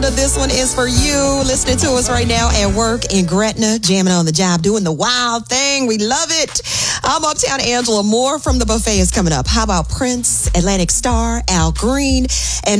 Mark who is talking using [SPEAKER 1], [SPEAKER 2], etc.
[SPEAKER 1] Rhonda, this one is for you. Listening to us right now at work in Gretna, jamming on the job, doing the wild thing. We love it. I'm Uptown Angela. More from the buffet is coming up. How about Prince, Atlantic Star, Al Green, and